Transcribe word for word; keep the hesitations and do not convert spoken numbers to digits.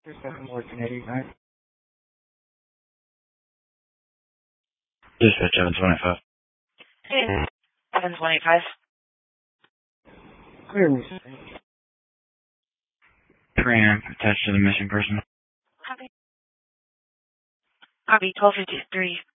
seven working eighty-nine. Dispatch seven twenty-five. Hey, seven twenty-five. Clear me. Preamp attached to the missing person. Copy. Copy, twelve fifty-three.